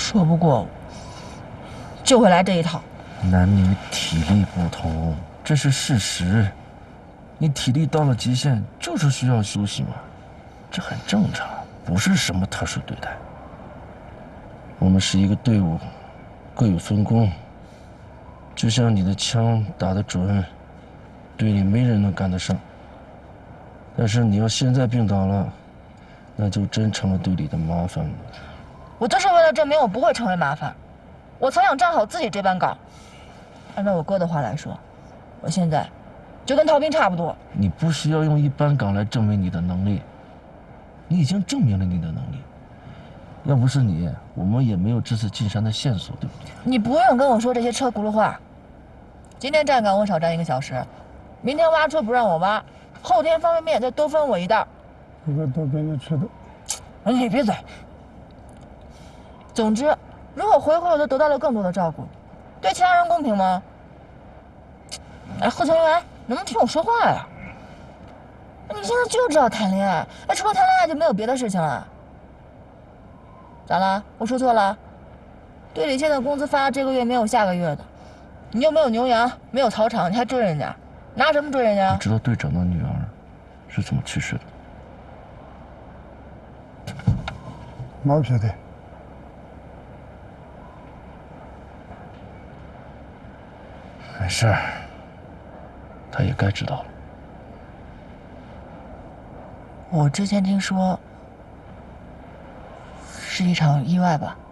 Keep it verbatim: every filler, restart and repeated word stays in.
说不过我，就会来这一套。 男女体力不同，这是事实。你体力到了极限，就是需要休息嘛，这很正常，不是什么特殊对待。我们是一个队伍，各有分工。就像你的枪打得准，队里没人能赶得上。但是你要现在病倒了，那就真成了队里的麻烦了。 我就是为了证明我不会成为麻烦，我才想站好自己这班岗。按照我哥的话来说，我现在就跟逃兵差不多。 你不需要用一班岗来证明你的能力，你已经证明了你的能力。要不是你，我们也没有这次进山的线索，对不对？ 你不用跟我说这些车轱辘话。今天站岗我少站一个小时，明天挖车不让我挖，后天方便面再多分我一袋。 这个都给你吃的。 哎，你闭嘴。总之，如果回回我都得到了更多的照顾，对其他人公平吗？哎，贺成元，能不能听我说话呀？你现在就知道谈恋爱，哎，除了谈恋爱就没有别的事情了？咋了？我说错了？队里现在工资发这个月没有下个月的，你又没有牛羊，没有草场，你还追人家，拿什么追人家？ 你知道队长的女儿是怎么去世的？ 毛皮的。 没事儿，他也该知道了。 我之前听说是一场意外吧？